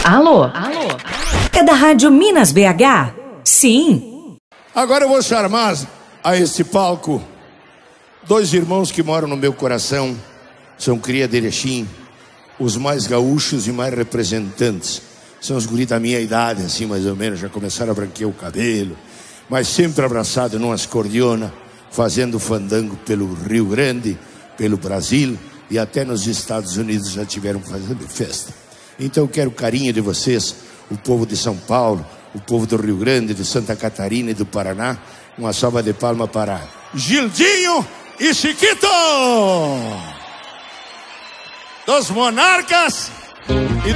Alô? É da Rádio Minas BH? Sim. Agora eu vou chamar a esse palco dois irmãos que moram no meu coração. São cria de Erechim, os mais gaúchos e mais representantes. São os guris da minha idade, assim mais ou menos. Já começaram a branquear o cabelo, mas sempre abraçado numa escordiona, fazendo fandango pelo Rio Grande, pelo Brasil e até nos Estados Unidos já tiveram fazendo festa. Então eu quero o carinho de vocês, o povo de São Paulo, o povo do Rio Grande, de Santa Catarina e do Paraná. Uma salva de palmas para Gildinho e Chiquito, dos Monarcas.